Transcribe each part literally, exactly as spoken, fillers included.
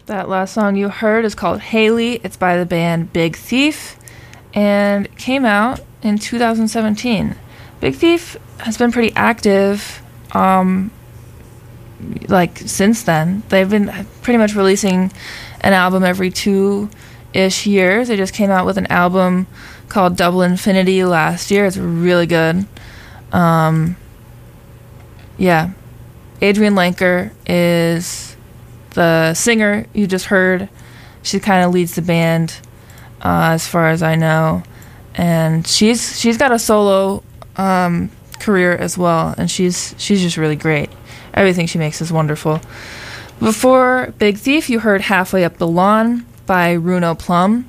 That last song you heard is called Haley. It's by the band Big Thief and it came out in two thousand seventeen. Big Thief has been pretty active um, like since then. They've been pretty much releasing an album every two-ish years. They just came out with an album called Double Infinity last year. It's really good. Um, yeah. Adrian Lenker is the singer you just heard. She kind of leads the band, uh, as far as I know, and she's she's got a solo um, career as well, and she's she's just really great. Everything she makes is wonderful. Before Big Thief, you heard Halfway Up the Lawn by Runo Plum,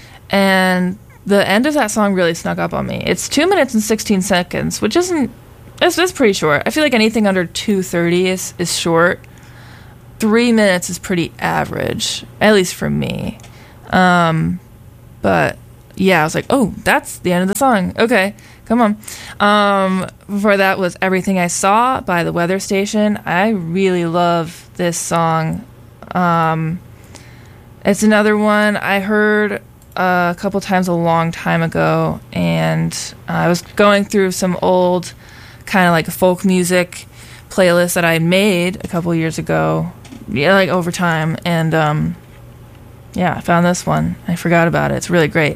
and the end of that song really snuck up on me. It's two minutes and sixteen seconds, which isn't it's, it's pretty short. I feel like anything under two thirty is is short. Three minutes is pretty average, at least for me. Um, but yeah, I was like, oh, that's the end of the song. Okay, come on. Um, before that was Everything I Saw by The Weather Station. I really love this song. Um, it's another one I heard a couple times a long time ago, and I was going through some old kind of like folk music playlist that I made a couple years ago. Yeah, like over time, and um, yeah, I found this one. I forgot about it. It's really great.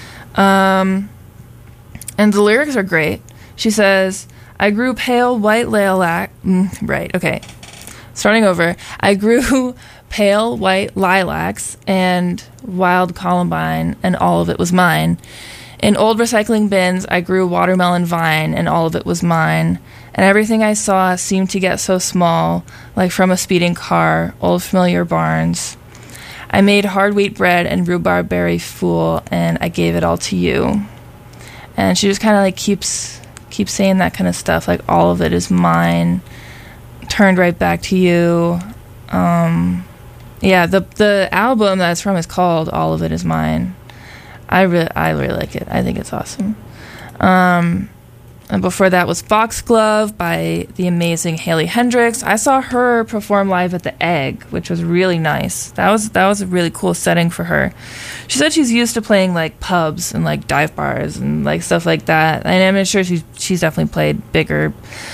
Um, and the lyrics are great. She says, I grew pale white lilac. Mm, right, okay. Starting over. I grew pale white lilacs and wild columbine, and all of it was mine. In old recycling bins, I grew watermelon vine, and all of it was mine. And everything I saw seemed to get so small, like from a speeding car, old familiar barns. I made hard wheat bread and rhubarb berry fool, and I gave it all to you. And she just kind of like keeps keeps saying that kind of stuff, like all of it is mine, turned right back to you. Um, yeah, the the album that's from is called All of It Is Mine. I really I really like it. I think it's awesome. Um, and before that was Foxglove by the amazing Haley Hendricks. I saw her perform live at the Egg, which was really nice. That was that was a really cool setting for her. She said she's used to playing like pubs and like dive bars and like stuff like that. And I'm sure she's she's definitely played bigger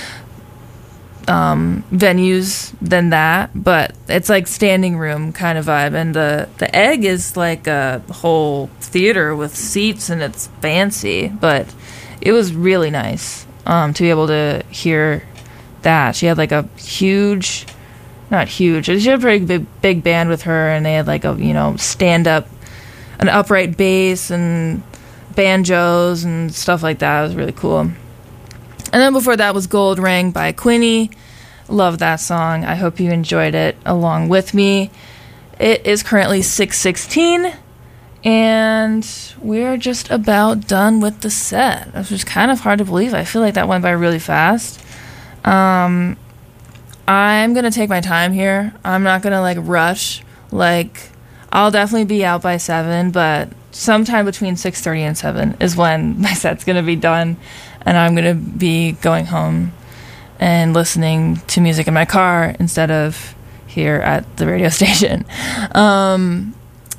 um, venues than that, but it's like standing room kind of vibe. And the the Egg is like a whole theater with seats, and it's fancy, but it was really nice um, to be able to hear that. She had like a huge, not huge, she had a pretty big, big band with her, and they had like a, you know, stand up, an upright bass and banjos and stuff like that. It was really cool. And then before that was Gold Ring by Quinny. Love that song. I hope you enjoyed it along with me. It is currently six sixteen. And we're just about done with the set. It's just kind of hard to believe. I feel like that went by really fast. Um, I'm going to take my time here. I'm not going to, like, rush. Like, I'll definitely be out by seven, but sometime between six thirty and seven is when my set's going to be done. And I'm going to be going home and listening to music in my car instead of here at the radio station. Um...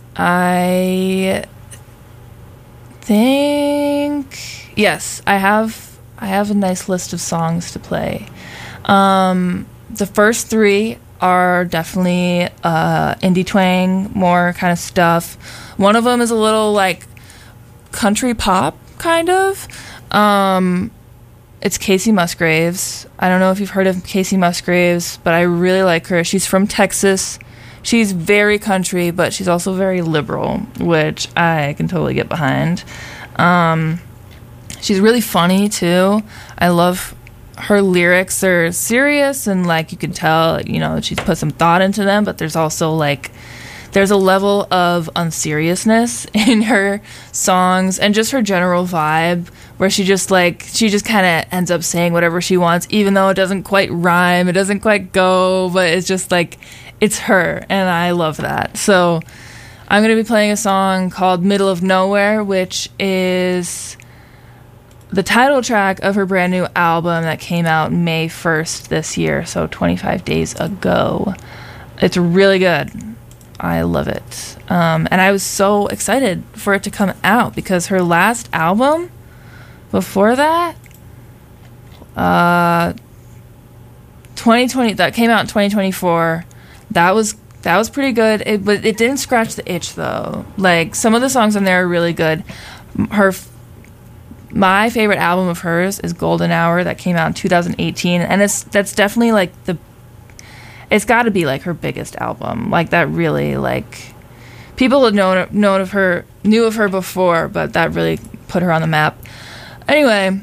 I think yes, I have I have a nice list of songs to play. Um, the first three are definitely uh, indie twang, more kind of stuff. One of them is a little like country pop, kind of. Um, it's Casey Musgraves. I don't know if you've heard of Casey Musgraves, but I really like her. She's from Texas. She's very country, but she's also very liberal, which I can totally get behind. Um, she's really funny, too. I love her lyrics. They're serious, and, like, you can tell, you know, she's put some thought into them, but there's also, like, there's a level of unseriousness in her songs and just her general vibe where she just, like, she just kind of ends up saying whatever she wants, even though it doesn't quite rhyme, it doesn't quite go, but it's just, like, it's her, and I love that. So I'm going to be playing a song called Middle of Nowhere, which is the title track of her brand new album that came out May first this year, so twenty-five days ago. It's really good. I love it. Um, and I was so excited for it to come out because her last album before that, uh, twenty twenty, that came out in twenty twenty-four. That was that was pretty good. It but it didn't scratch the itch though. Like some of the songs on there are really good. Her my favorite album of hers is Golden Hour that came out in two thousand eighteen, and it's that's definitely like the it's got to be like her biggest album. Like that really like people had known known of her knew of her before, but that really put her on the map. Anyway,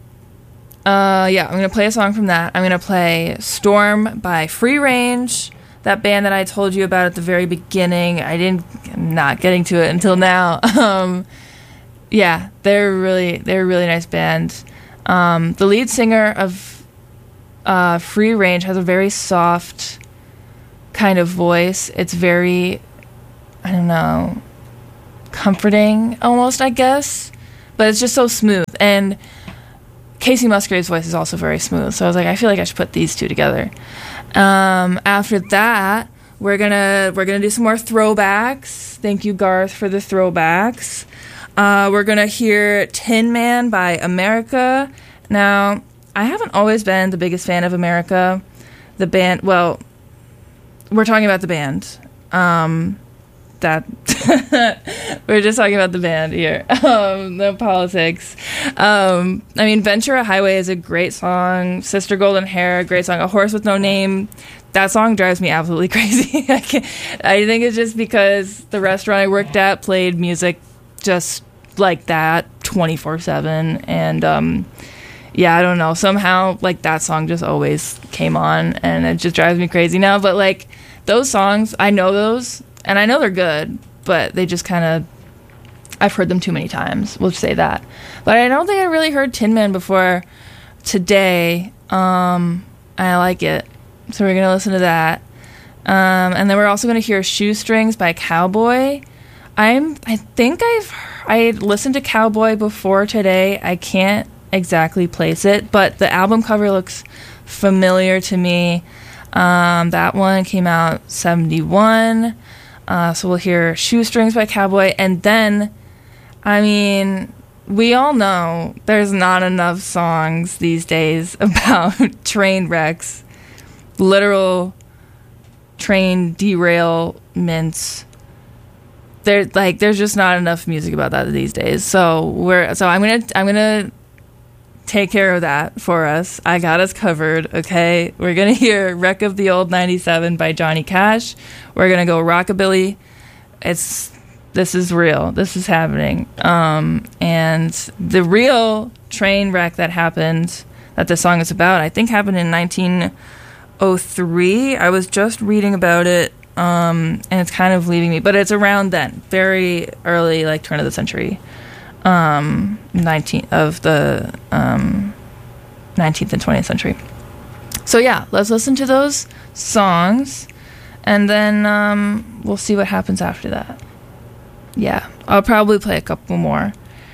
uh, yeah, I'm gonna play a song from that. I'm gonna play Storm by Free Range, that band that I told you about at the very beginning. I didn't, I'm not getting to it until now. um, yeah, they're really they're a really nice band. Um, the lead singer of uh, Free Range has a very soft kind of voice. It's very, I don't know, comforting almost, I guess, but it's just so smooth. And Casey Musgrave's voice is also very smooth, so I was like, I feel like I should put these two together. Um, after that, we're gonna we're gonna do some more throwbacks. Thank you, Garth, for the throwbacks. Uh, we're gonna hear Tin Man by America. Now, I haven't always been the biggest fan of America. The band, well, we're talking about the band. Um, that we're just talking about the band here. Um, no politics. Um, I mean, Ventura Highway is a great song. Sister Golden Hair, a great song. A Horse with No Name. That song drives me absolutely crazy. I, can't, I think it's just because the restaurant I worked at played music just like that twenty-four seven, and um, yeah, I don't know. Somehow, like that song just always came on, and it just drives me crazy now. But like those songs, I know those. And I know they're good, but they just kind of, I've heard them too many times. We'll just say that. But I don't think I really heard Tin Man before today. Um, I like it. So we're going to listen to that. Um, and then we're also going to hear Shoestrings by Cowboy. I'm, I think I've, I listened to Cowboy before today. I can't exactly place it, but the album cover looks familiar to me. Um, that one came out seventy-one. Uh, so we'll hear Shoestrings by Cowboy. And then, I mean, we all know there's not enough songs these days about train wrecks, literal train derailments. There, like, there's just not enough music about that these days. So we're, so I'm gonna, I'm gonna take care of that for us. I got us covered, okay? We're going to hear Wreck of the Old ninety-seven by Johnny Cash. We're going to go rockabilly. It's, this is real. This is happening. Um, and the real train wreck that happened, that this song is about, I think happened in nineteen oh three. I was just reading about it, um, and it's kind of leaving me. But it's around then. Very early, like, turn of the century. Um, nineteenth of the um, nineteenth and twentieth century. So yeah, let's listen to those songs, and then um, we'll see what happens after that. Yeah, I'll probably play a couple more.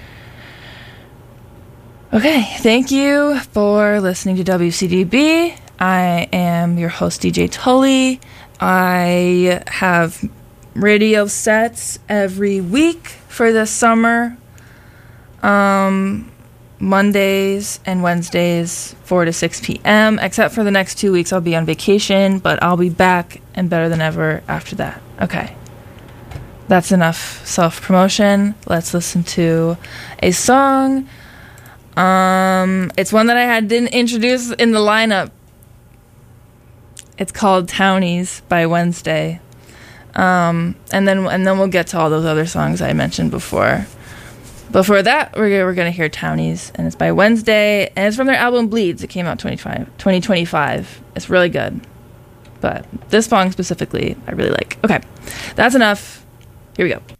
Okay, thank you for listening to W C D B. I am your host, D J Tully. I have radio sets every week for the summer. Um, Mondays and Wednesdays, four to six p.m., except for the next two weeks I'll be on vacation, but I'll be back and better than ever after that. Okay. That's enough self-promotion. Let's listen to a song. Um, it's one that I had didn't introduce in the lineup. It's called Townies by Wednesday. Um, and then and then we'll get to all those other songs I mentioned before. Before that, we're, we're going to hear Townies, and it's by Wednesday, and it's from their album Bleeds. It came out twenty twenty-five. It's really good. But this song specifically, I really like. Okay, that's enough. Here we go.